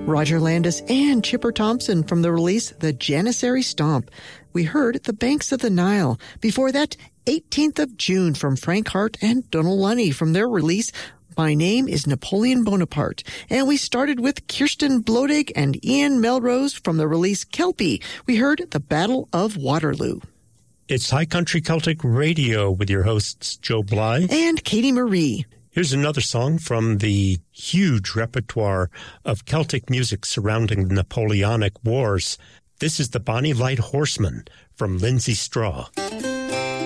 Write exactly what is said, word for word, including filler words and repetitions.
Roger Landis and Chipper Thompson from the release The Janissary Stomp. We heard The Banks of the Nile. Before that, eighteenth of June from Frank Hart and Donald Lunny from their release My Name is Napoleon Bonaparte. And we started with Kirsten Blodig and Ian Melrose from the release Kelpie. We heard The Battle of Waterloo. It's High Country Celtic Radio with your hosts Joe Bly and Katie Marie. Here's another song from the huge repertoire of Celtic music surrounding the Napoleonic Wars. This is the Bonnie Light Horseman from Lindsay Straw.